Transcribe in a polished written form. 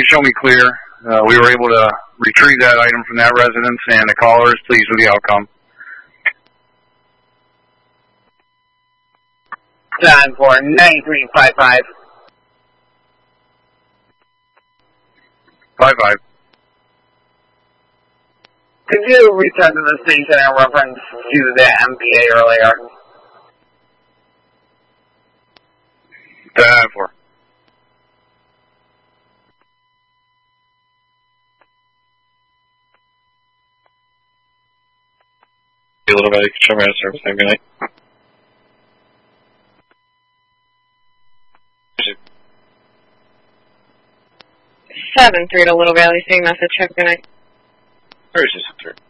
show me clear. We were able to retrieve that item from that residence, and the caller is pleased with the outcome. Time for 9355. 55. Could you return to the station in reference to the MPA earlier? 10-4. A little bit. Show me out of service. Have a good night. 7-3 to Little Valley. Same message. Have a good night. Where is this?